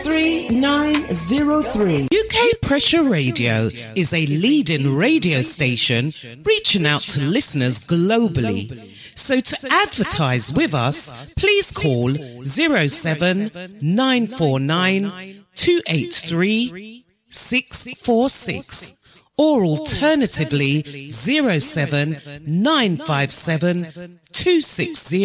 3903. UK Pressure Radio is a leading radio station reaching out to listeners globally. So to advertise with us, please call 07 949 283 646 or alternatively 07 957 260